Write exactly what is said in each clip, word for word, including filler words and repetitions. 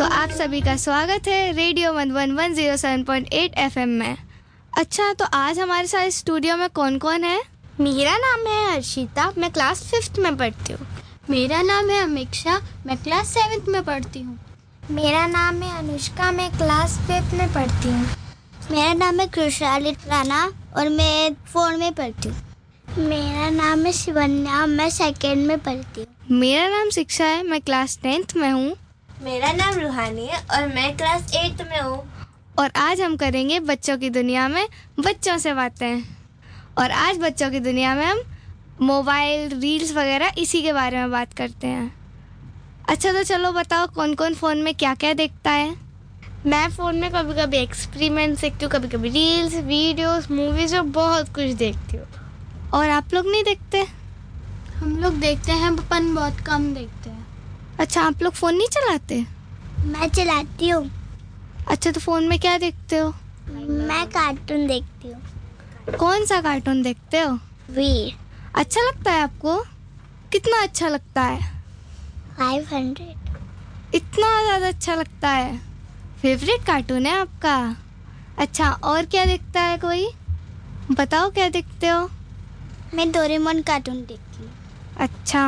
तो आप सभी का स्वागत है radio Madhuban one zero seven point eight FM में। अच्छा, तो आज हमारे साथ स्टूडियो में कौन कौन है? मेरा नाम है हर्षिता, मैं क्लास फिफ्थ में पढ़ती हूँ। मेरा नाम है अमीक्षा, मैं क्लास सेवन्थ में पढ़ती हूँ। मेरा नाम है अनुष्का, मैं क्लास फिफ्थ में पढ़ती हूँ। मेरा नाम है कृषाली राणा और मैं फोर में पढ़ती हूँ। मेरा नाम है शिवन्या, मैं सेकेंड में पढ़ती हूँ। मेरा नाम शिक्षा है, मैं क्लास टेंथ में हूँ। मेरा नाम रूहानी है और मैं क्लास एट्थ में हूँ। और आज हम करेंगे बच्चों की दुनिया में बच्चों से बातें। और आज बच्चों की दुनिया में हम मोबाइल, रील्स वगैरह इसी के बारे में बात करते हैं। अच्छा, तो चलो बताओ कौन कौन फ़ोन में क्या क्या देखता है? मैं फ़ोन में कभी कभी एक्सपेरिमेंट्स देखती हूँ, कभी कभी रील्स, वीडियोस, मूवीज़ और बहुत कुछ देखती हूँ। और आप लोग नहीं देखते? हम लोग देखते हैं, अपन बहुत कम देखते हैं। अच्छा, आप लोग फ़ोन नहीं चलाते? मैं चलाती हूँ। अच्छा, तो फ़ोन में क्या देखते हो? मैं कार्टून देखती हूँ। कौन सा कार्टून देखते हो? वीर। अच्छा लगता है आपको? कितना अच्छा लगता है? Five hundred. इतना ज़्यादा अच्छा लगता है? फेवरेट कार्टून है आपका? अच्छा, और क्या देखता है कोई? बताओ क्या देखते हो? मैं डोरेमोन कार्टून देखती हूँ। अच्छा,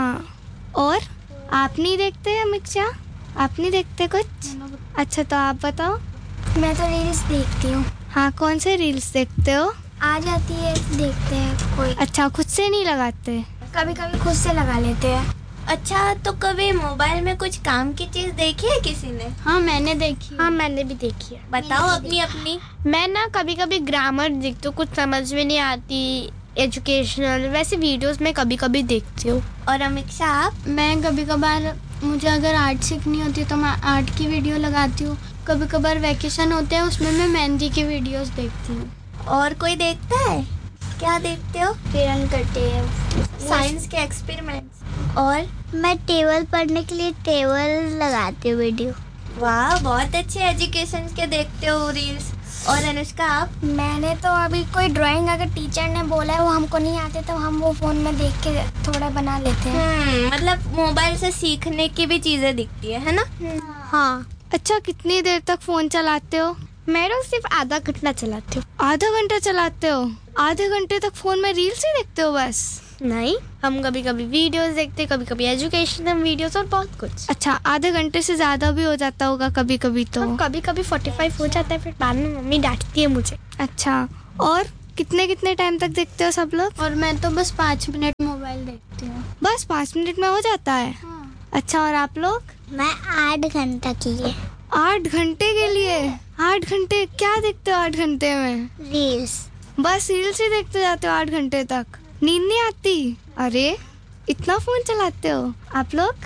और आप नहीं देखते अमीक्षा? आप नहीं देखते कुछ? अच्छा, तो आप बताओ। मैं तो रील्स देखती हूँ। हाँ, कौन से रील्स देखते हो? आ जाती है, देखते हैं कोई। अच्छा, खुद से नहीं लगाते? कभी कभी खुद से लगा लेते हैं। अच्छा, तो कभी मोबाइल में कुछ काम की चीज़ देखी है किसी ने? हाँ, मैंने देखी। हाँ, मैंने भी देखी है। बताओ अपनी अपनी। मैं ना कभी कभी ग्रामर देखती हूँ, कुछ समझ में नहीं आती, एजुकेशनल वैसे वीडियोस में कभी कभी देखती हूँ। और अमीक्षा आप? मैं कभी कभार, मुझे अगर आर्ट सीखनी होती है तो मैं आर्ट की वीडियो लगाती हूँ। कभी कभार वैकेशन होते हैं, उसमें मैं मेहंदी की वीडियोस देखती हूँ। और कोई देखता है? क्या देखते हो? किरण करते हैं साइंस के एक्सपेरिमेंट्स। और मैं टेबल पढ़ने के लिए टेबल लगाती हूँ वीडियो। वाह, बहुत अच्छे एजुकेशन के देखते हो रील्स। और अनुष्का आप? मैंने तो अभी कोई ड्राइंग अगर टीचर ने बोला है वो हमको नहीं आते तो हम वो फ़ोन में देख के थोड़ा बना लेते हैं। हम्म, मतलब मोबाइल से सीखने की भी चीज़ें दिखती है, है ना? हाँ। अच्छा, कितनी देर तक फ़ोन चलाते हो? मैं रोज सिर्फ आधा घंटा चलाती हूँ। आधा घंटा चलाते हो? आधे घंटे तक फ़ोन में रील्स ही देखते हो बस? नहीं, हम कभी कभी वीडियोस देखते, कभी कभी एजुकेशनल वीडियोस और बहुत कुछ। अच्छा, आधे घंटे से ज़्यादा भी हो जाता होगा कभी कभी तो? हाँ, कभी कभी फोर्टी फाइव हो जाता है, फिर बाद में मम्मी डांटती है मुझे। अच्छा, और कितने कितने टाइम तक देखते हो सब लोग? और मैं तो बस पाँच मिनट मोबाइल देखती हूँ। बस पाँच मिनट में हो जाता है? हाँ। अच्छा, और आप लोग? मैं आठ घंटा के लिए। आठ घंटे के लिए? आठ घंटे क्या देखते हो आठ घंटे में? रील्स। बस रील्स ही देखते जाते हो आठ घंटे तक? नींद नहीं आती? अरे, इतना फोन चलाते हो आप लोग?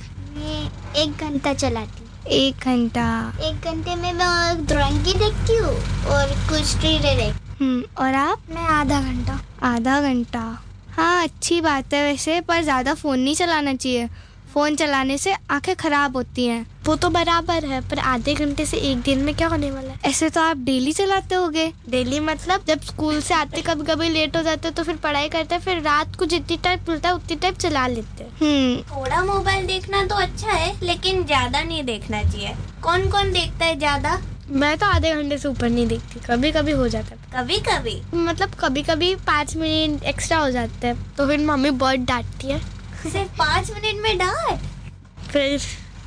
मैं एक घंटा चलाती हूँ। एक घंटा? एक घंटे में मैं ड्राइंग की देखती हूँ और कुछ रीलें देखती हम्म, और आप? मैं आधा घंटा। आधा घंटा? हाँ, अच्छी बात है वैसे, पर ज़्यादा फ़ोन नहीं चलाना चाहिए। फ़ोन चलाने से आंखें ख़राब होती हैं। वो तो बराबर है, पर आधे घंटे से एक दिन में क्या होने वाला है? ऐसे तो आप डेली चलाते होगे? डेली मतलब जब स्कूल से आते कभी कभी लेट हो जाते तो फिर पढ़ाई करते हैं, फिर रात को जितनी टाइम मिलता है उतनी टाइम चला लेते हैं। हम्म, थोड़ा मोबाइल देखना तो अच्छा है, लेकिन ज्यादा नहीं देखना चाहिए। कौन कौन देखता है ज्यादा? मैं तो आधे घंटे से ऊपर नहीं देखती, कभी कभी हो जाता है। कभी कभी मतलब कभी कभी पाँच मिनट एक्स्ट्रा हो जाते हैं तो फिर मम्मी बहुत डांटती है। सिर्फ पाँच मिनट में डांट? फिर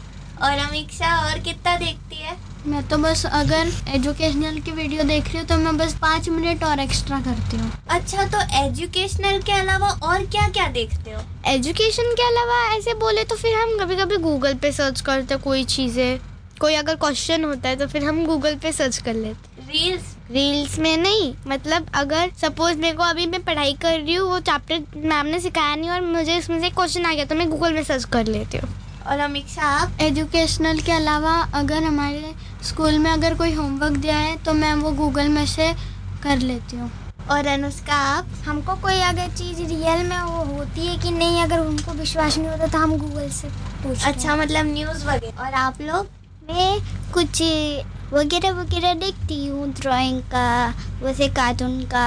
और अमीक्षा और कितना देखती है? मैं तो बस अगर एजुकेशनल की वीडियो देख रही हूँ तो मैं बस पाँच मिनट और एक्स्ट्रा करती हूँ। अच्छा, तो एजुकेशनल के अलावा और क्या क्या देखते हो? एजुकेशन के अलावा ऐसे बोले तो फिर हम कभी कभी गूगल पे सर्च करते हैं कोई चीज़ें, कोई अगर क्वेश्चन होता है तो फिर हम गूगल पे सर्च कर लेते। रील्स? रील्स में नहीं, मतलब अगर सपोज मेरे को अभी मैं पढ़ाई कर रही हूँ, वो चैप्टर मैम ने सिखाया नहीं और मुझे इसमें से क्वेश्चन आ गया तो मैं गूगल में सर्च कर लेती हूँ। और अमीक्षा आप? एजुकेशनल के अलावा अगर हमारे स्कूल में अगर कोई होमवर्क दिया है तो मैं वो गूगल में से कर लेती हूँ। और अनुष्का आप? हमको कोई अगर चीज़ रियल में वो होती है कि नहीं, अगर उनको विश्वास नहीं होता तो हम गूगल से पूछते हैं। अच्छा, मतलब न्यूज़ वगैरह। और आप लोग? मैं कुछ वगैरह वगैरह देखती हूँ, ड्राइंग का, वैसे कार्टून का,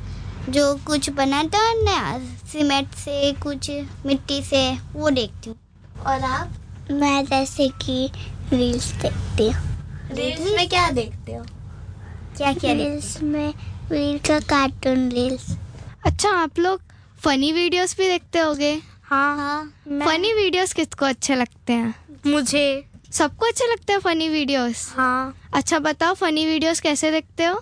जो कुछ बनाता है ना सीमेंट से, कुछ मिट्टी से, वो देखती हूँ। और आप? मैं जैसे कि रील्स देखती हूँ। रील्स में क्या देखते हो? क्या क्या रील्स में? रील्स का कार्टून रील्स। अच्छा, आप लोग फनी वीडियोस भी देखते होगे? हाँ हाँ फनी वीडियोस किसको अच्छे लगते हैं? मुझे। सबको अच्छे लगते हैं फनी वीडियोस? हाँ। अच्छा बताओ, फनी वीडियोस कैसे देखते हो?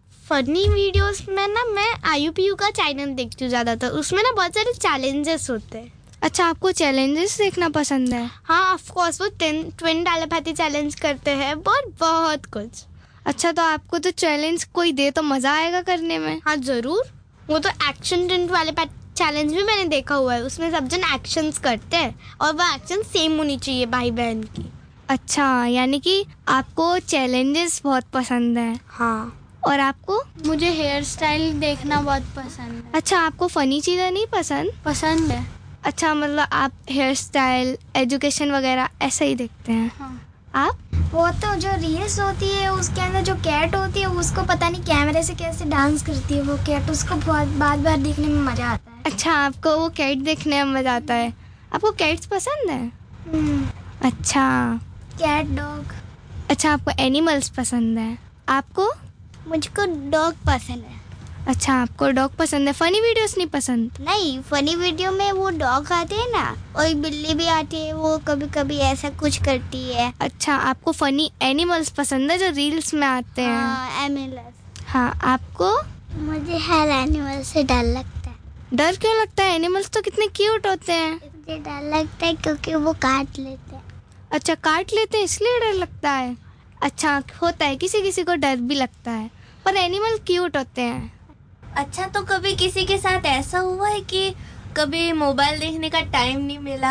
फनी वीडियोस में ना मैं आई यू पी यू का चैनल देखती हूँ ज़्यादातर। उसमें ना बहुत सारे चैलेंजेस होते हैं। अच्छा, आपको चैलेंजेस देखना पसंद है? हाँ ऑफ कोर्स, वो टेन ट्विन टेलीपैथी चैलेंज करते हैं, बहुत बहुत कुछ। अच्छा, तो आपको तो चैलेंज कोई दे तो मज़ा आएगा करने में। हाँ ज़रूर। वो तो एक्शन ट्विन टेलीपैथी चैलेंज भी मैंने देखा हुआ है। उसमें सब जन एक्शंस करते हैं और वो एक्शन सेम होनी चाहिए भाई बहन की। अच्छा, यानी कि आपको चैलेंजेस बहुत पसंद है। हाँ। और आपको? मुझे हेयर स्टाइल देखना बहुत पसंद है। अच्छा, आपको फनी चीज़ें नहीं पसंद? पसंद है। अच्छा, मतलब आप हेयर स्टाइल, एजुकेशन वगैरह ऐसा ही देखते हैं? हाँ। आप? वो तो जो रील्स होती है उसके अंदर जो कैट होती है उसको पता नहीं कैमरे से कैसे डांस करती है वो कैट, उसको बहुत बार बार देखने में मज़ा आता है। अच्छा, आपको वो कैट देखने में मज़ा आता है। आपको कैट्स पसंद है? हम्म, अच्छा। Cat, dog. अच्छा, आपको एनिमल्स पसंद है। आपको? मुझको डॉग पसंद है। अच्छा, आपको डॉग पसंद है, फनी वीडियोस नहीं पसंद? नहीं, फनी वीडियो में वो डॉग आते हैं ना, और बिल्ली भी आती है, वो कभी कभी ऐसा कुछ करती है। अच्छा, आपको फनी एनिमल्स पसंद है जो रील्स में आते हैं? हाँ, एनिमल्स। हाँ, आपको? मुझे हर एनिमल से डर लगता है। डर क्यों लगता है? एनिमल्स तो कितने क्यूट होते हैं। मुझे डर लगता है क्योंकि वो काट लेते हैं। अच्छा, काट लेते हैं इसलिए डर लगता है। अच्छा, होता है, किसी किसी को डर भी लगता है, पर एनिमल क्यूट होते हैं। अच्छा, तो कभी किसी के साथ ऐसा हुआ है कि कभी मोबाइल देखने का टाइम नहीं मिला?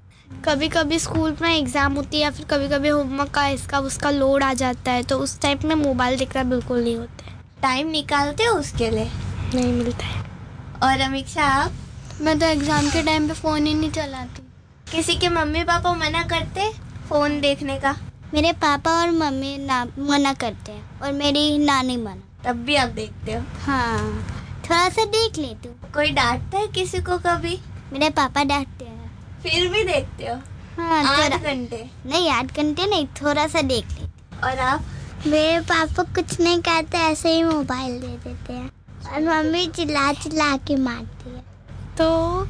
कभी कभी स्कूल में एग्ज़ाम होती है या फिर कभी कभी होमवर्क का इसका उसका लोड आ जाता है, तो उस टाइप में मोबाइल देखना बिल्कुल नहीं होता है। टाइम निकालते हो उसके लिए? नहीं मिलता है। और अमीक्षा, आप? मैं तो एग्ज़ाम के टाइम पे फ़ोन ही नहीं चलाती। किसी के मम्मी पापा मना करते फ़ोन देखने का? मेरे पापा और मम्मी ना मना करते हैं और मेरी नानी मना। तब भी आप देखते हो? हाँ, थोड़ा सा देख लेती हूँ। कोई डांटता है किसी को कभी? मेरे पापा डांटते हैं। फिर भी देखते हो? हाँ, आठ थोड़ा। घंटे? नहीं, आठ घंटे नहीं, थोड़ा सा देख लेती। और आप? मेरे पापा कुछ नहीं कहते, ऐसे ही मोबाइल दे देते हैं और मम्मी चिल्ला चिल्ला के मारती है। तो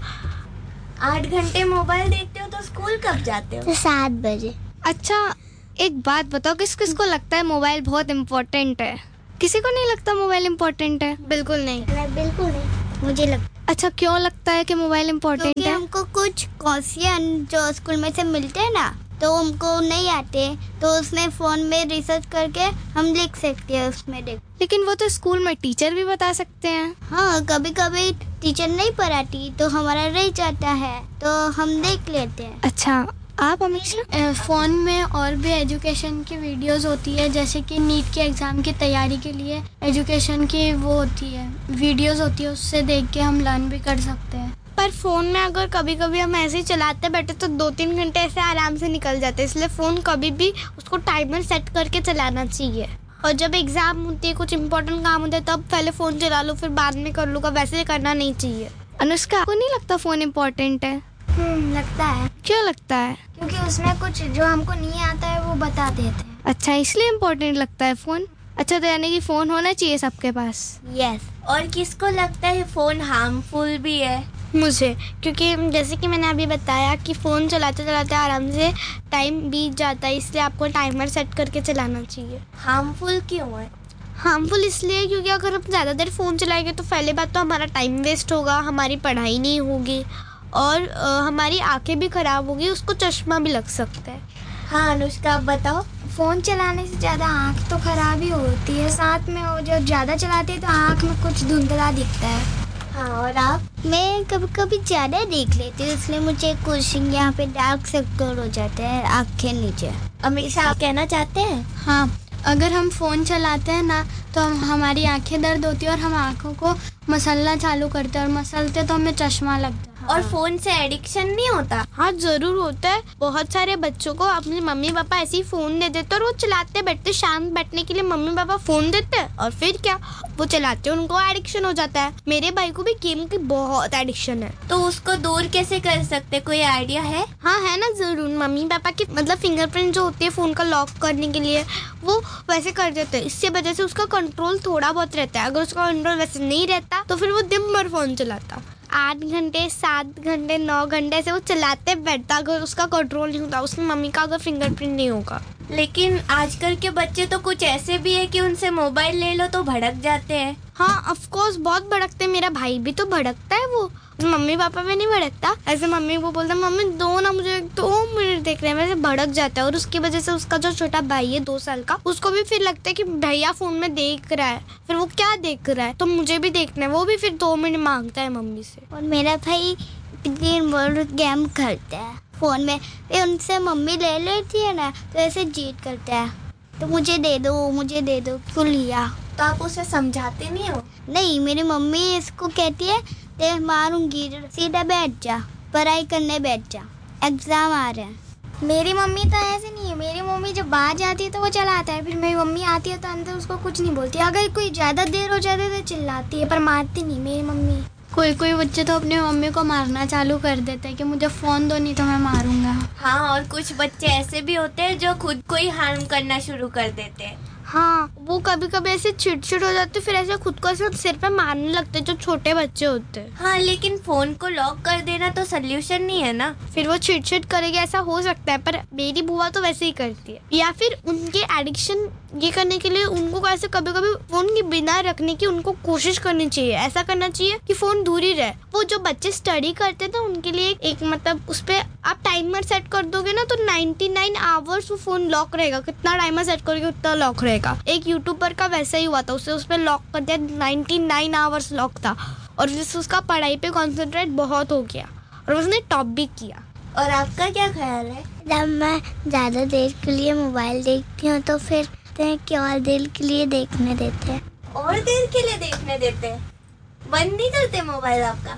आठ घंटे मोबाइल देखते हो तो स्कूल कब जाते हो? तो सात बजे। अच्छा, एक बात बताओ, किस किस को लगता है मोबाइल बहुत इम्पोर्टेंट है? किसी को नहीं लगता मोबाइल इम्पोर्टेंट है? बिल्कुल नहीं। मैं बिल्कुल नहीं, मुझे लगता। अच्छा, क्यों लगता है कि मोबाइल इम्पोर्टेंट क्योंकि है? हमको कुछ क्वेश्चन जो स्कूल में से मिलते हैं ना, तो हमको नहीं आते, तो उसमें फ़ोन में रिसर्च करके हम लिख सकते हैं उसमें देख। लेकिन वो तो स्कूल में टीचर भी बता सकते हैं। हाँ, कभी कभी टीचर नहीं पढ़ाती तो हमारा रह जाता है, तो हम देख लेते हैं। अच्छा, आप हमेशा? फ़ोन में और भी एजुकेशन की वीडियोस होती है, जैसे कि नीट के एग्ज़ाम की तैयारी के लिए एजुकेशन की वो होती है, वीडियोस होती है, उससे देख के हम लर्न भी कर सकते हैं। पर फ़ोन में अगर कभी कभी हम ऐसे ही चलाते बैठे तो दो तीन घंटे ऐसे आराम से निकल जाते हैं, इसलिए फ़ोन कभी भी उसको टाइमर सेट करके चलाना चाहिए। और जब एग्ज़ाम होती है, कुछ इंपॉर्टेंट काम होता है, तब पहले फ़ोन चला लो, फिर बाद में कर लूँगा, वैसे करना नहीं चाहिए। अनुष्का, आपको नहीं लगता फ़ोन इम्पोर्टेंट है? हम्म, लगता है, क्यों लगता है? क्योंकि उसमें कुछ जो हमको नहीं आता है वो बता देते हैं। अच्छा, इसलिए इम्पोर्टेंट लगता है फ़ोन। अच्छा, तो यानी कि फ़ोन होना चाहिए सबके पास? यस। और किसको लगता है फ़ोन हार्मफुल भी है? मुझे, क्योंकि जैसे कि मैंने अभी बताया कि फ़ोन चलाते चलाते आराम से टाइम बीत जाता है, इसलिए आपको टाइमर सेट करके चलाना चाहिए। हार्मफुल क्यों है? हार्मफुल इसलिए क्योंकि अगर हम ज़्यादा देर फ़ोन चलाएंगे तो पहले बात तो हमारा टाइम वेस्ट होगा, हमारी पढ़ाई नहीं होगी और आ, हमारी आंखें भी ख़राब होगी, उसको चश्मा भी लग सकता है। हाँ अनुष्का, आप बताओ। फ़ोन चलाने से ज़्यादा आँख तो ख़राब ही होती है, साथ में वो जो ज़्यादा चलाते हैं तो आँख में कुछ धुंधला दिखता है। हाँ, और आप? मैं कभी कभी ज़्यादा देख लेती हूँ, इसलिए मुझे कुछ यहाँ पे डार्क सर्कल हो जाते हैं आँख के नीचे। अमीषा, आप कहना चाहते हैं? हाँ, अगर हम फ़ोन चलाते हैं ना तो हम हमारी आंखें दर्द होती है और हम आँखों को मसलना चालू करते हैं और मसलते तो हमें चश्मा लगता है। और फोन से एडिक्शन नहीं होता? हाँ जरूर होता है। बहुत सारे बच्चों को अपने मम्मी पापा ऐसे ही फोन दे देते और वो चलाते बैठते, शांत बैठने के लिए मम्मी पापा फोन देते हैं और फिर क्या वो चलाते हैं, उनको एडिक्शन हो जाता है। मेरे भाई को भी गेम की बहुत एडिक्शन है। तो उसको दूर कैसे कर सकते, कोई आइडिया है? हाँ है ना, जरूर। मम्मी पापा की मतलब फिंगरप्रिंट जो होती है फोन का लॉक करने के लिए, वो वैसे कर देते हैं। इससे वजह से उसका कंट्रोल थोड़ा बहुत रहता है। अगर उसका कंट्रोल वैसे नहीं रहता तो फिर वो दिन भर फोन चलाता, आठ घंटे सात घंटे नौ घंटे से वो चलाते बैठता, अगर उसका कंट्रोल नहीं होता, उसकी मम्मी का अगर फिंगरप्रिंट नहीं होगा। लेकिन आजकल के बच्चे तो कुछ ऐसे भी है कि उनसे मोबाइल ले लो तो भड़क जाते हैं। हाँ ऑफ कोर्स बहुत भड़कते हैं। मेरा भाई भी तो भड़कता है, वो मम्मी पापा में नहीं भड़कता। ऐसे मम्मी को बोलता मम्मी दो ना मुझे दो मिनट देख रहे हैं, वैसे भड़क जाता है। और उसकी वजह से उसका जो छोटा भाई है दो साल का, उसको भी फिर लगता है कि भैया फोन में देख रहा है, फिर वो क्या देख रहा है तो मुझे भी देखना है, वो भी फिर दो मिनट मांगता है मम्मी से। और मेरा भाई दिन भर गेम खेलता है फोन में, फिर उनसे मम्मी ले लेती है ना तो ऐसे जीत करता है, तो मुझे दे दो मुझे दे दो, क्यों लिया? तो आप उसे समझाते नहीं हो? नहीं, मेरी मम्मी इसको कहती है ते मारूंगी, सीधा बैठ जा, पढ़ाई करने बैठ जा, एग्जाम आ रहे हैं। मेरी मम्मी तो ऐसे नहीं है। मेरी मम्मी जब बाहर जाती है तो वो चलाता है, फिर मेरी मम्मी आती है तो अंदर उसको कुछ नहीं बोलती। अगर कोई ज़्यादा देर हो जाती है तो चिल्लाती है, पर मारती नहीं मेरी मम्मी। कोई कोई बच्चे तो अपनी मम्मी को मारना चालू कर देते हैं कि मुझे फ़ोन दो नहीं तो मैं मारूंगा। हाँ, और कुछ बच्चे ऐसे भी होते हैं जो खुद को ही हार्म करना शुरू कर देते हैं। हाँ वो कभी कभी ऐसे चिड़चिड़ हो जाते, फिर ऐसे खुद को ऐसे सिर पे मारने लगते जो छोटे बच्चे होते हैं। हाँ, लेकिन फोन को लॉक कर देना तो सोल्यूशन नहीं है ना। फिर वो चिड़चिड़ करेगी, ऐसा हो सकता है, पर मेरी बुआ तो वैसे ही करती है। या फिर उनके एडिक्शन ये करने के लिए उनको ऐसे कभी कभी फोन के बिना रखने की उनको कोशिश करनी चाहिए। ऐसा करना चाहिए कि फोन दूर ही रहे। वो जो बच्चे स्टडी करते थे उनके लिए एक, एक मतलब उस पे आप टाइमर सेट कर दोगे ना तो निन्यानवे आवर्स वो फोन लॉक रहेगा। कितना टाइमर सेट करोगे उतना लॉक रहेगा। एक यूट्यूबर का वैसा ही हुआ था, उसे उस पे लॉक कर दिया, निन्यानवे आवर्स लॉक था और जिससे उसका पढ़ाई पे कॉन्सेंट्रेट बहुत हो गया और उसने टॉप भी किया। और आपका क्या ख्याल है? जब मैं ज़्यादा देर के लिए मोबाइल देखती हूँ तो फिर कि और देर के लिए देखने देते हैं। और देर के लिए देखने देते हैं? बंद नहीं करते मोबाइल आपका?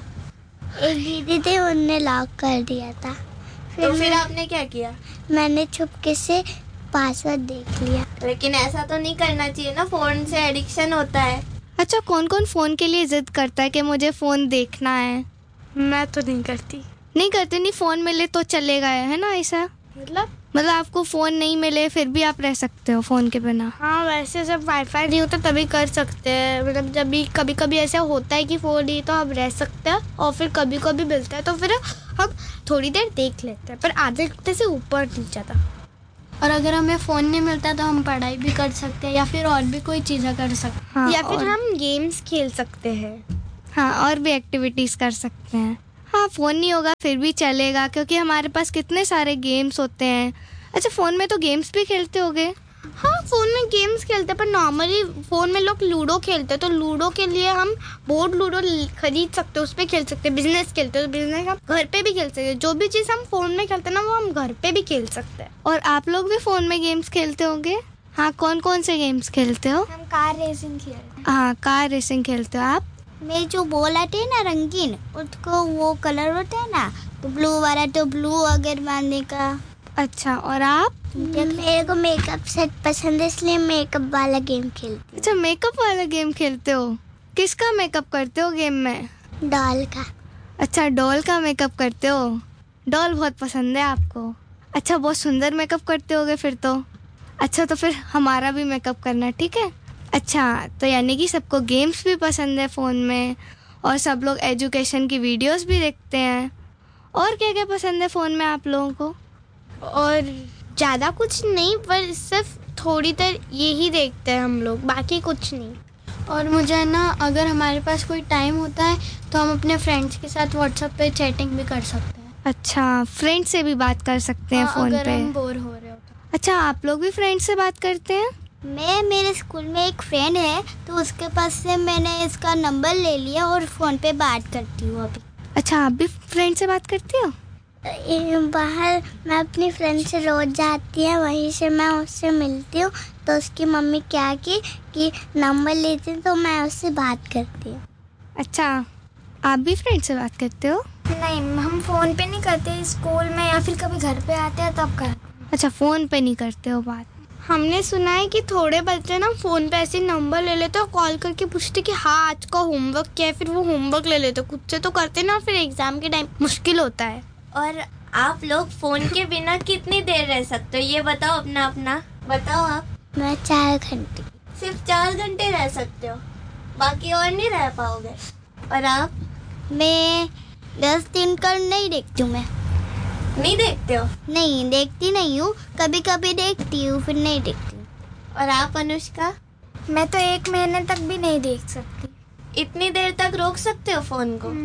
एक दीदी थे, उनने लॉक कर दिया था। फिर तो फिर आपने क्या किया? मैंने चुपके से पासवर्ड देख लिया। लेकिन ऐसा तो नहीं करना चाहिए ना, फोन से एडिक्शन होता है। अच्छा, कौन कौन फ़ोन के लिए ज़िद करता है कि मुझे फ़ोन देखना है? मैं तो नहीं करती। नहीं करते? नहीं, फ़ोन मिले तो चलेगा, है ना ऐसा? मतलब मतलब आपको फ़ोन नहीं मिले फिर भी आप रह सकते हो फ़ोन के बिना? हाँ, वैसे जब वाईफाई नहीं होता तभी कर सकते हैं। मतलब जब भी कभी कभी ऐसा होता है कि फ़ोन नहीं तो हम रह सकते हैं, और फिर कभी कभी मिलता है तो फिर हम थोड़ी देर देख लेते हैं, पर आधे घंटे से ऊपर नहीं जाता। और अगर हमें फ़ोन नहीं मिलता तो हम पढ़ाई भी कर सकते हैं या फिर और भी कोई चीज़ें कर सकते हैं। हाँ, या फिर और, हम गेम्स खेल सकते हैं। हाँ, और भी एक्टिविटीज़ कर सकते हैं। हाँ, फ़ोन नहीं होगा फिर भी चलेगा क्योंकि हमारे पास कितने सारे गेम्स होते हैं। अच्छा, फ़ोन में तो गेम्स भी खेलते होगे? हाँ, फ़ोन में गेम्स खेलते हैं, पर नॉर्मली फ़ोन में लोग लूडो खेलते हैं, तो लूडो के लिए हम बोर्ड लूडो खरीद सकते हैं, उस पर खेल सकते हैं। बिजनेस खेलते हैं तो बिजनेस हम घर पे भी खेल सकते हैं। जो भी चीज़ हम फ़ोन में खेलते हैं ना वो हम घर पे भी खेल सकते हैं। और आप लोग भी फ़ोन में गेम्स खेलते होंगे? हाँ, कौन कौन से गेम्स खेलते हो? हम कार रेसिंग खेलते हैं। हाँ, कार रेसिंग खेलते हो आप? में जो बॉल आते हैं ना रंगीन, उसको वो कलर होता है ना, तो ब्लू वाला तो ब्लू अगर मारने का। अच्छा, और आप? मेरे को मेकअप सेट पसंद है इसलिए मेकअप वाला गेम खेलती हूँ। अच्छा, मेकअप वाला गेम खेलते हो? किसका मेकअप करते हो गेम में? डॉल का। अच्छा, डॉल का मेकअप करते हो। डॉल बहुत पसंद है आपको? अच्छा, बहुत सुंदर मेकअप करते होगे फिर तो। अच्छा, तो फिर हमारा भी मेकअप करना, ठीक है? अच्छा, तो यानी कि सबको गेम्स भी पसंद है फ़ोन में और सब लोग एजुकेशन की वीडियोस भी देखते हैं। और क्या क्या पसंद है फ़ोन में आप लोगों को? और ज़्यादा कुछ नहीं, पर सिर्फ थोड़ी देर यही देखते हैं हम लोग, बाकी कुछ नहीं। और मुझे ना अगर हमारे पास कोई टाइम होता है तो हम अपने फ्रेंड्स के साथ व्हाट्सएप पे चैटिंग भी कर सकते हैं। अच्छा, फ्रेंड से भी बात कर सकते हैं फ़ोन पे? अगर हम बोर हो रहे हो तो। अच्छा, आप लोग भी फ्रेंड से बात करते हैं? मैं मेरे स्कूल में एक फ्रेंड है तो उसके पास से मैंने इसका नंबर ले लिया और फ़ोन पे बात करती हूँ अभी। अच्छा, आप भी फ्रेंड से बात करती हो? बाहर मैं अपनी फ्रेंड से रोज़ जाती है, वहीं से मैं उससे मिलती हूँ, तो उसकी मम्मी क्या की कि नंबर लेती तो मैं उससे बात करती हूँ। अच्छा, आप भी फ्रेंड से बात करते हो? नहीं, हम फ़ोन पे नहीं करते, स्कूल में या फिर कभी घर पे आते हैं तब करते। अच्छा, फ़ोन पे नहीं करते हो बात। हमने सुना है कि थोड़े बच्चे ना फ़ोन पे ऐसे नंबर ले लेते और कॉल करके पूछते कि हाँ आज का होमवर्क क्या है, फिर वो होमवर्क ले लेते, खुद से तो करते ना, फिर एग्ज़ाम के टाइम मुश्किल होता है। और आप लोग फोन के बिना कितनी देर रह सकते हो, ये बताओ अपना अपना बताओ आप। मैं चार घंटे। सिर्फ चार घंटे रह सकते हो, बाकी और नहीं रह पाओगे। और आप? मैं दस दिन कर नहीं देखती हूँ। मैं नहीं देखते हो? नहीं देखती नहीं हूँ, कभी कभी देखती हूँ, फिर नहीं देखती हूँ। और आप अनुष्का? मैं तो एक महीने तक भी नहीं देख सकती। इतनी देर तक रोक सकते हो फोन को?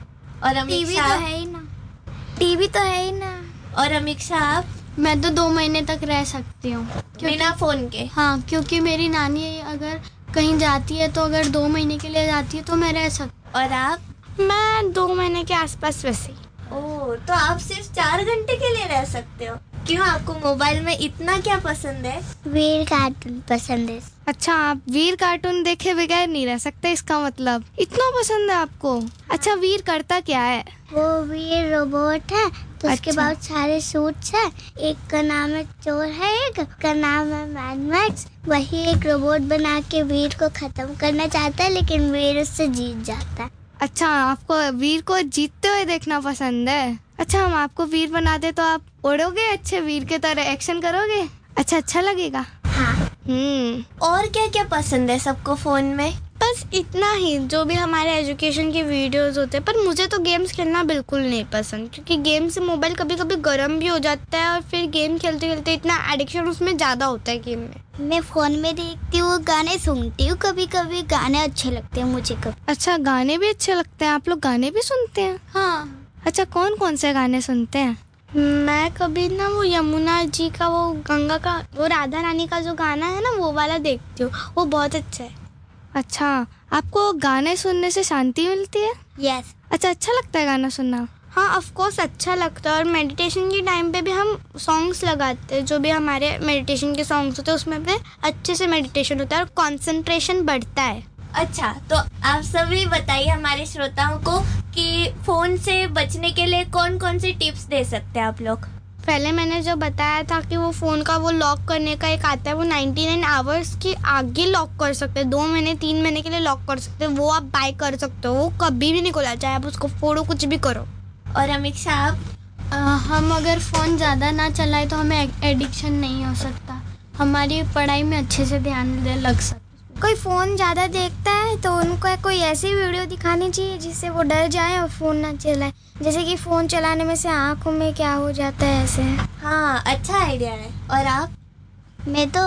और टीवी अमीक्षा? तो है ही ना। टीवी तो है ही ना। और अमीक्षा आप? मैं तो दो महीने तक रह सकती हूँ बिना फोन के। हाँ, क्योंकि मेरी नानी अगर कहीं जाती है तो अगर दो महीने के लिए जाती है तो मैं रह सकती। और आप? मैं दो महीने के आसपास वैसे ही। ओह, तो आप सिर्फ चार घंटे के लिए रह सकते हो। क्यों, आपको मोबाइल में इतना क्या पसंद है? वीर कार्टून पसंद है। अच्छा, आप वीर कार्टून देखे बगैर नहीं रह सकते, इसका मतलब इतना पसंद है आपको। अच्छा, वीर करता क्या है? वो वीर रोबोट है, तो उसके अच्छा। बाद सारे सूट्स है। एक का नाम है चोर है, एक का नाम है मैड मैक्स। वही एक रोबोट बना के वीर को खत्म करना चाहता है, लेकिन वीर उससे जीत जाता है। अच्छा, आपको वीर को जीतते हुए देखना पसंद है। अच्छा, हम आपको वीर बना दे तो आप उड़ोगे अच्छे वीर के तरह, एक्शन करोगे? अच्छा अच्छा लगेगा। हाँ। हम्म और क्या क्या पसंद है सबको फोन में? बस इतना ही, जो भी हमारे एजुकेशन की वीडियोस होते हैं। पर मुझे तो गेम्स खेलना बिल्कुल नहीं पसंद, क्योंकि गेम से मोबाइल कभी कभी गर्म भी हो जाता है और फिर गेम खेलते खेलते इतना एडिक्शन उसमें ज़्यादा होता है गेम में। मैं फोन में देखती हूँ, गाने सुनती हूँ, कभी कभी गाने अच्छे लगते हैं मुझे। कभी अच्छा, गाने भी अच्छे लगते हैं? आप लोग गाने भी सुनते हैं? हाँ। अच्छा, कौन कौन से गाने सुनते हैं? मैं कभी ना वो यमुना जी का, वो गंगा का, वो राधा रानी का जो गाना है ना, वो वाला देखती हूँ, वो बहुत अच्छा है। अच्छा, आपको गाने सुनने से शांति मिलती है? यस। अच्छा, अच्छा लगता है गाना सुनना? हाँ, ऑफ कोर्स अच्छा लगता है। और मेडिटेशन के टाइम पे भी हम सॉन्ग्स लगाते हैं, जो भी हमारे मेडिटेशन के सॉन्ग्स होते हैं उसमें भी अच्छे से मेडिटेशन होता है और कंसंट्रेशन बढ़ता है। अच्छा, तो आप सभी बताइए हमारे श्रोताओं को कि फोन से बचने के लिए कौन कौन सी टिप्स दे सकते हैं आप लोग? पहले मैंने जो बताया था कि वो फ़ोन का वो लॉक करने का एक आता है, वो निन्यानवे आवर्स के आगे लॉक कर सकते हैं, दो महीने तीन महीने के लिए लॉक कर सकते हैं। वो आप बाय कर सकते हो, वो कभी भी नहीं खुला, चाहे आप उसको फोड़ो, कुछ भी करो। और अमीक्षा आप? अ, हम अगर फ़ोन ज़्यादा ना चलाए तो हमें एडिक्शन नहीं हो सकता, हमारी पढ़ाई में अच्छे से ध्यान दे लग सकता। कोई फ़ोन ज़्यादा देखता है तो उनको कोई ऐसी वीडियो दिखानी चाहिए जिससे वो डर जाए और फ़ोन ना चलाए। जैसे कि फ़ोन चलाने में से आँखों में क्या हो जाता है, ऐसे। हाँ, अच्छा आइडिया है। और आप? मैं तो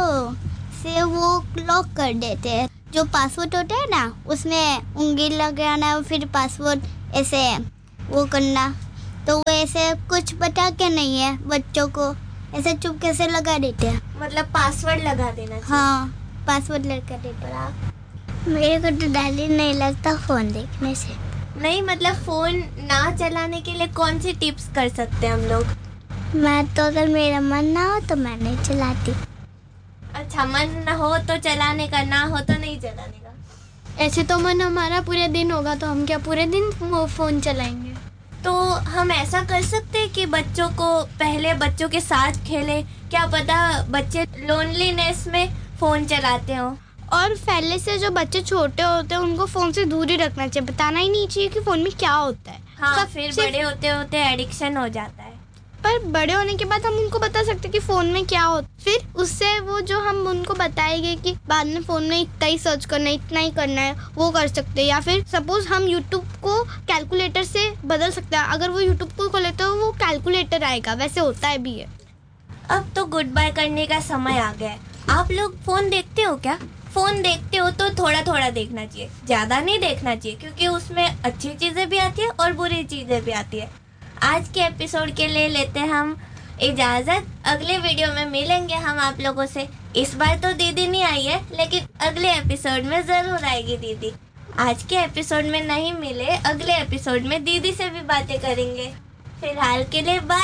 से वो लॉक कर देते हैं, जो पासवर्ड होता है ना, उसमें उंगली लगाना, फिर पासवर्ड ऐसे वो करना। तो वो ऐसे कुछ बता के नहीं है बच्चों को, ऐसे चुपके से लगा देते हैं। मतलब पासवर्ड लगा देना चाहिए। हाँ, पासवर्ड लगा देते हैं। मेरे को तो डर नहीं लगता फ़ोन देखने से। नहीं, मतलब फोन ना चलाने के लिए कौन सी टिप्स कर सकते हैं हम लोग? मैं तो अगर मेरा मन ना हो तो मैं नहीं चलाती। अच्छा, मन ना हो तो चलाने का, ना हो तो नहीं चलाने का। ऐसे तो मन हमारा पूरे दिन होगा तो हम क्या पूरे दिन वो फ़ोन चलाएंगे? तो हम ऐसा कर सकते हैं कि बच्चों को पहले बच्चों के साथ खेलें, क्या पता बच्चे लोनलीनेस में फ़ोन चलाते हो। और पहले से जो बच्चे छोटे होते हैं उनको फ़ोन से दूर ही रखना चाहिए, बताना ही नहीं चाहिए कि फ़ोन में क्या होता है। हाँ, सब फिर सिर्फ- बड़े होते होते एडिक्शन हो जाता है। पर बड़े होने के बाद हम उनको बता सकते हैं कि फ़ोन में क्या होता है, फिर उससे वो जो हम उनको बताएंगे कि बाद में फ़ोन में इतना ही सर्च करना है, इतना ही करना है, वो कर सकते हैं। या फिर सपोज हम यूट्यूब को कैलकुलेटर से बदल सकते हैं, अगर वो यूट्यूब को खोले तो वो कैलकुलेटर आएगा, वैसे होता है भी है। अब तो गुड बाय करने का समय आ गया है। आप लोग फ़ोन देखते हो क्या? फ़ोन देखते हो तो थोड़ा थोड़ा देखना चाहिए, ज़्यादा नहीं देखना चाहिए, क्योंकि उसमें अच्छी चीज़ें भी आती है और बुरी चीज़ें भी आती है। आज के एपिसोड के लिए लेते हैं हम इजाज़त। अगले वीडियो में मिलेंगे हम आप लोगों से। इस बार तो दीदी नहीं आई है, लेकिन अगले एपिसोड में ज़रूर आएगी दीदी। आज के एपिसोड में नहीं मिले, अगले एपिसोड में दीदी से भी बातें करेंगे। फिलहाल के लिए बाय।